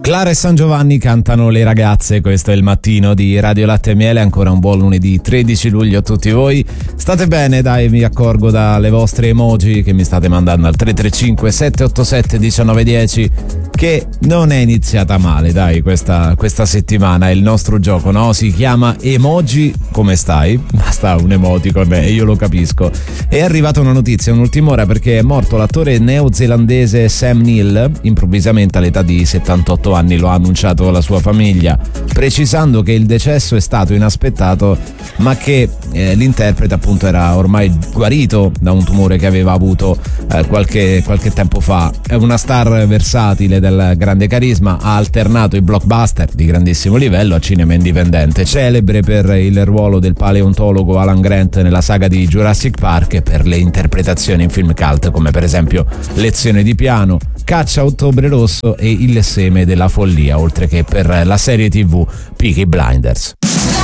Clara e San Giovanni cantano Le ragazze, questo è il mattino di Radio Latte e Miele, ancora un buon lunedì 13 luglio a tutti voi. State bene? Dai, mi accorgo dalle vostre emoji che mi state mandando al 335 787 1910 che non è iniziata male, dai, questa settimana. È il nostro gioco, no? Si chiama Emoji come stai? Basta un emoticon e io lo capisco. È arrivata una notizia un'ultima ora perché è morto l'attore neozelandese Sam Neill, improvvisamente all'età di 78 anni, lo ha annunciato la sua famiglia, precisando che il decesso è stato inaspettato ma che l'interprete appunto era ormai guarito da un tumore che aveva avuto qualche tempo fa. È una star versatile del grande carisma, ha alternato i blockbuster di grandissimo livello a cinema indipendente, celebre per il ruolo del paleontologo Alan Grant nella saga di Jurassic Park e per le interpretazioni in film cult come per esempio Lezione di piano, Caccia a ottobre rosso e Il seme della follia, oltre che per la serie TV Peaky Blinders.